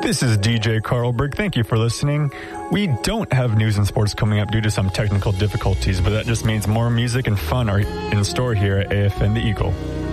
This is DJ Carlberg. Thank you for listening. We don't have news and sports coming up due to some technical difficulties, but that just means more music and fun are in store here at AFN The Eagle.